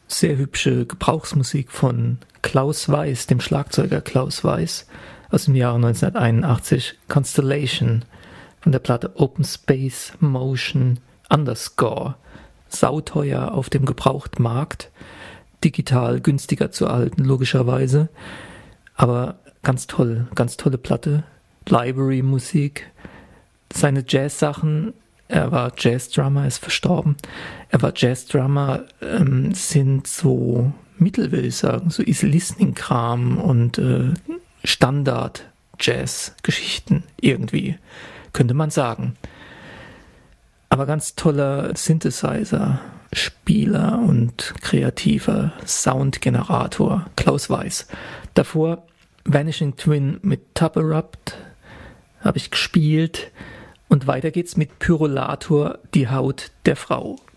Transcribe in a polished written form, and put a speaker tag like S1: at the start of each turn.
S1: sehr hübsche Gebrauchsmusik von Klaus Weiß, dem Schlagzeuger Klaus Weiß, aus dem Jahre 1981, Constellation, von der Platte Open Space Motion Underscore. Sauteuer auf dem Gebrauchtmarkt, digital günstiger zu erhalten, logischerweise, aber ganz toll, ganz tolle Platte, Library-Musik, seine Jazz-Sachen, er war Jazz-Drummer, ist verstorben, er war Jazz-Drummer, sind so mittel, will ich sagen, so Easy-Listening-Kram und Standard-Jazz-Geschichten irgendwie, könnte man sagen. Aber ganz toller Synthesizer, Spieler und kreativer Soundgenerator, Klaus Weiß. Davor Vanishing Twin mit Tubberupt habe ich gespielt und weiter geht's mit Pyrolator, die Haut der Frau.